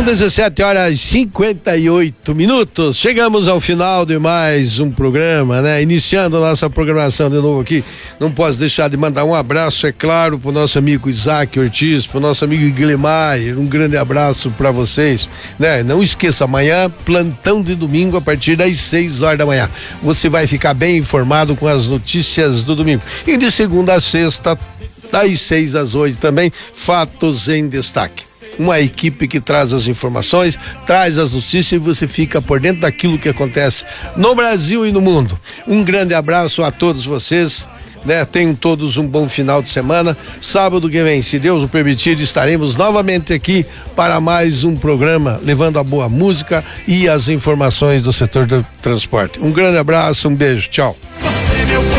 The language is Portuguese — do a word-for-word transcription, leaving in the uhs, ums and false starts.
dezessete horas e cinquenta e oito minutos. Chegamos ao final de mais um programa, né? Iniciando a nossa programação de novo aqui. Não posso deixar de mandar um abraço, é claro, pro nosso amigo Isaac Ortiz, pro nosso amigo Guilherme. Um grande abraço para vocês, né? Não esqueça, amanhã, plantão de domingo a partir das seis horas da manhã. Você vai ficar bem informado com as notícias do domingo. E de segunda a sexta, das seis às oito também, fatos em destaque. Uma equipe que traz as informações, traz as notícias e você fica por dentro daquilo que acontece no Brasil e no mundo. Um grande abraço a todos vocês, né? Tenham todos um bom final de semana. Sábado que vem, se Deus o permitir, estaremos novamente aqui para mais um programa, levando a boa música e as informações do setor do transporte. Um grande abraço, um beijo, tchau.